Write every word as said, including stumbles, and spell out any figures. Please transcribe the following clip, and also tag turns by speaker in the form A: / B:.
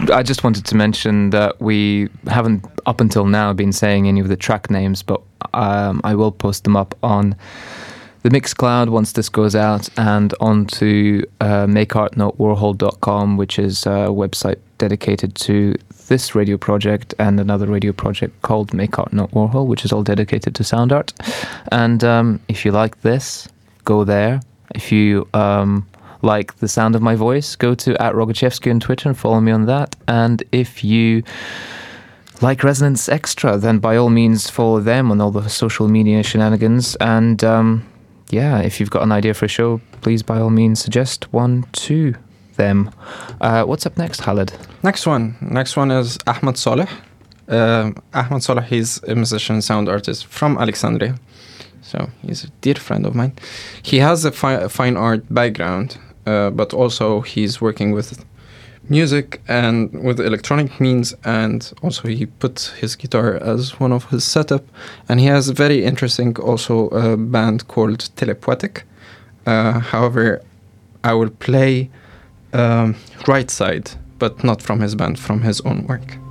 A: I just wanted to mention that we haven't, up until now, been saying any of the track names, but um, I will post them up on the Mixcloud once this goes out, and onto uh, make art note warhol dot com, which is a website dedicated to this radio project and another radio project called Make Art Not Warhol, which is all dedicated to sound art. And um, if you like this, go there. If you um, like the sound of my voice, go to at Rogachevsky on Twitter and follow me on that. And if you like Resonance Extra, then by all means follow them on all the social media shenanigans. And um, yeah, if you've got an idea for a show, please by all means suggest one to them. Uh, what's up next, Khaled?
B: Next one. Next one is Ahmed Saleh. Uh, Ahmed Saleh, he's a musician, sound artist from Alexandria. So he's a dear friend of mine. He has a fi- fine art background, uh, but also he's working with music and with electronic means, and also he put his guitar as one of his setup. And he has a very interesting also uh, band called Telepoetic. Uh, however, I will play um, Right Side, but not from his band, from his own work.